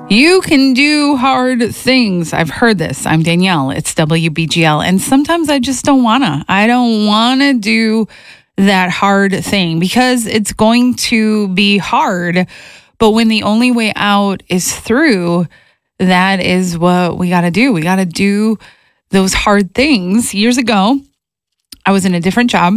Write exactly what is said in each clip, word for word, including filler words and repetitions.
You can do hard things. I've heard this. I'm Danielle. It's W B G L. And sometimes I just don't want to. I don't want to do that hard thing because it's going to be hard. But when the only way out is through, that is what we got to do. We got to do those hard things. Years ago, I was in a different job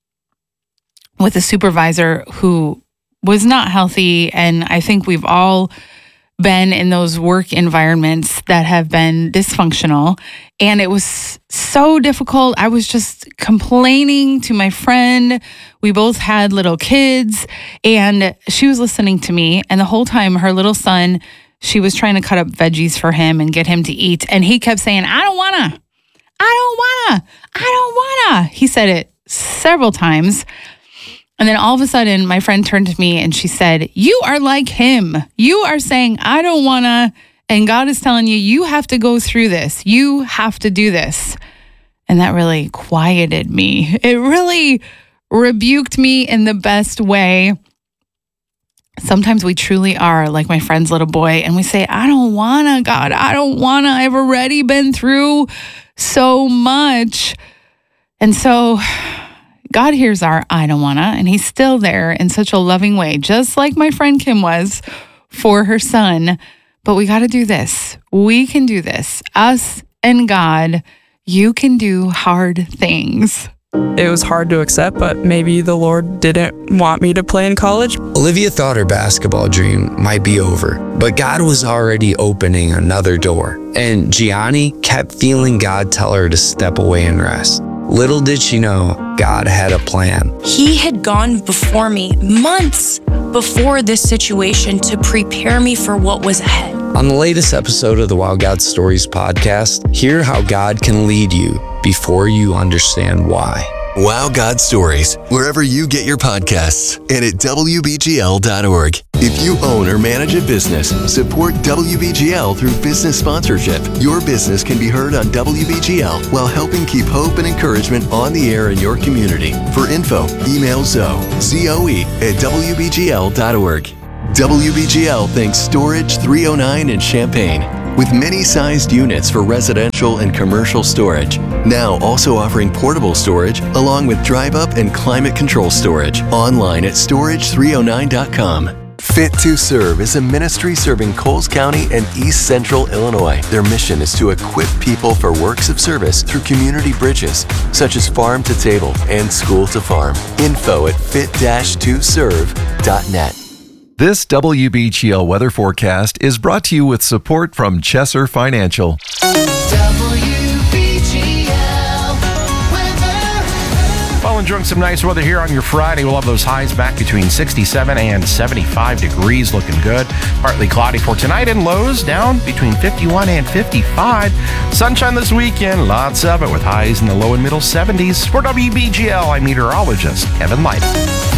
with a supervisor who was not healthy. And I think we've all been in those work environments that have been dysfunctional. And it was so difficult. I was just complaining to my friend. We both had little kids and she was listening to me. And the whole time her little son, she was trying to cut up veggies for him and get him to eat. And he kept saying, I don't wanna, I don't wanna, I don't wanna. He said it several times. And then all of a sudden, my friend turned to me and she said, you are like him. You are saying, I don't want to. And God is telling you, you have to go through this. You have to do this. And that really quieted me. It really rebuked me in the best way. Sometimes we truly are like my friend's little boy. And we say, I don't want to, God. I don't want to. I've already been through so much. And so God hears our I don't wanna, and he's still there in such a loving way, just like my friend Kim was for her son. But we got to do this. We can do this. Us and God, you can do hard things. It was hard to accept, but maybe the Lord didn't want me to play in college. Olivia thought her basketball dream might be over, but God was already opening another door. And Gianni kept feeling God tell her to step away and rest. Little did she know, God had a plan. He had gone before me months before this situation to prepare me for what was ahead. On the latest episode of the Wow God Stories podcast, hear how God can lead you before you understand why. Wow God Stories, wherever you get your podcasts and at W B G L dot org. If you own or manage a business, support W B G L through business sponsorship. Your business can be heard on W B G L while helping keep hope and encouragement on the air in your community. For info, email Zoe, Z O E, at W B G L dot org. W B G L thanks Storage three oh nine in Champaign, with many sized units for residential and commercial storage. Now also offering portable storage along with drive-up and climate control storage. Online at storage three oh nine dot com. Fit to Serve is a ministry serving Coles County and East Central Illinois. Their mission is to equip people for works of service through community bridges, such as Farm to Table and School to Farm. Info at fit dash to serve dot net. This W B G L weather forecast is brought to you with support from Chesser Financial. W B G L weather. Well, enjoying some nice weather here on your Friday. We'll have those highs back between sixty-seven and seventy-five degrees, looking good. Partly cloudy for tonight and lows down between fifty-one and fifty-five. Sunshine this weekend, lots of it with highs in the low and middle seventies. For W B G L, I'm meteorologist Kevin Light.